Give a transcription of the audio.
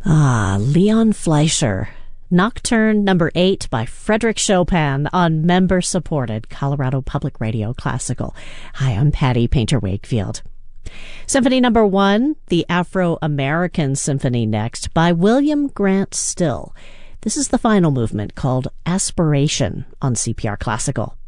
Leon Fleischer. Nocturne number 8 by Frederick Chopin on member-supported Colorado Public Radio Classical. Hi, I'm Patty Painter-Wakefield. Symphony number 1, the Afro-American Symphony next, by William Grant Still. This is the final movement called Aspiration on CPR Classical.